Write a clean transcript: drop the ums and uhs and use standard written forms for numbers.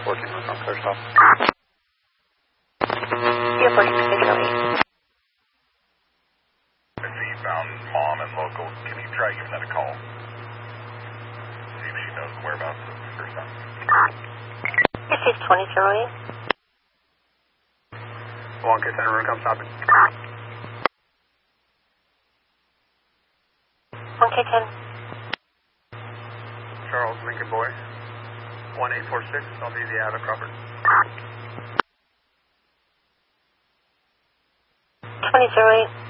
14 on clear stop. Yeah, 14 visually. Eastbound mom and local. Can you try giving that a call? See if she knows the whereabouts of her son. This is 2008. 1K Center room, come stop it. 1K10. Charles Lincoln Boy. 1846, I'll be the Ada Crawford. 2008.